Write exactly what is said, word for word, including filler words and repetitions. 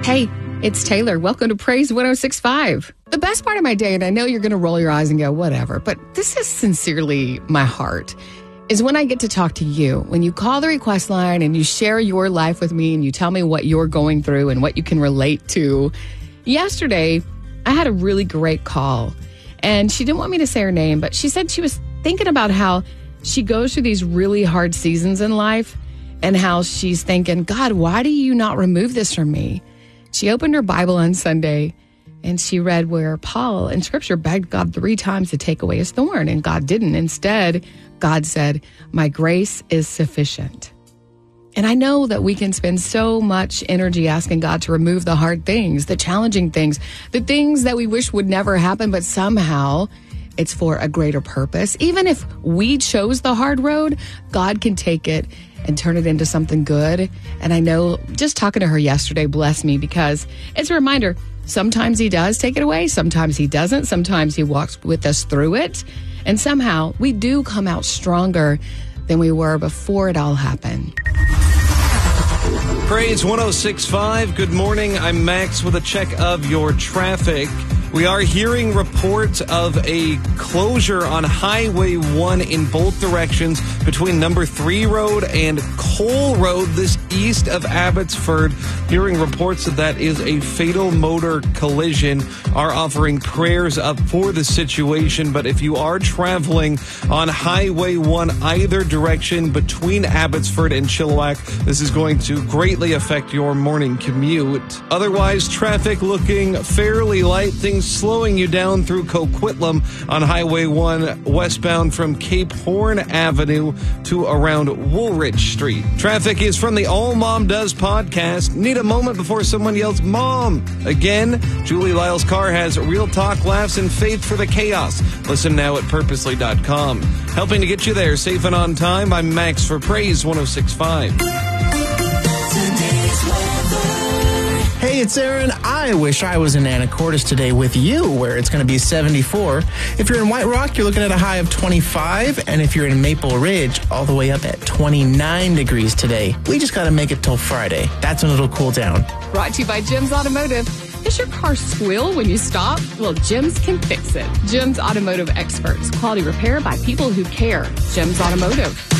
Hey, it's Taylor. Welcome to Praise one oh six point five. The best part of my day, and I know you're going to roll your eyes and go, whatever, but this is sincerely my heart, is when I get to talk to you. When you call the request line and you share your life with me and you tell me what you're going through and what you can relate to. Yesterday, I had a really great call, and she didn't want me to say her name, but she said she was thinking about how she goes through these really hard seasons in life and how she's thinking, God, why do you not remove this from me? She opened her Bible on Sunday and she read where Paul in Scripture begged God three times to take away his thorn, and God didn't. Instead, God said, my grace is sufficient. And I know that we can spend so much energy asking God to remove the hard things, the challenging things, the things that we wish would never happen, but somehow it's for a greater purpose. Even if we chose the hard road, God can take it and turn it into something good. And I know just talking to her yesterday blessed me, because it's a reminder, sometimes he does take it away, sometimes he doesn't, sometimes he walks with us through it. And somehow we do come out stronger than we were before it all happened. Praise one oh six point five. Good morning. I'm Max with a check of your traffic. We are hearing reports of a closure on Highway one in both directions between Number three Road and Cole Road, this east of Abbotsford. Hearing reports that that is a fatal motor collision. Are offering prayers up for the situation. But if you are traveling on Highway one either direction between Abbotsford and Chilliwack, this is going to greatly affect your morning commute. Otherwise, traffic looking fairly light. Things slowing you down through Coquitlam on Highway one westbound from Cape Horn Avenue to around Woolwich Street. Traffic is from the All Mom Does podcast. Need a moment before someone yells, Mom! Again, Julie Lyle's car has real talk, laughs, and faith for the chaos. Listen now at purposely dot com. Helping to get you there safe and on time, I'm Max for Praise one oh six point five. Hey, it's Aaron. I wish I was in Anacortes today with you, where it's going to be seventy-four. If you're in White Rock, you're looking at a high of twenty-five. And if you're in Maple Ridge, all the way up at twenty-nine degrees today. We just got to make it till Friday. That's when it'll cool down. Brought to you by Jim's Automotive. Does your car squeal when you stop? Well, Jim's can fix it. Jim's Automotive experts. Quality repair by people who care. Jim's Automotive.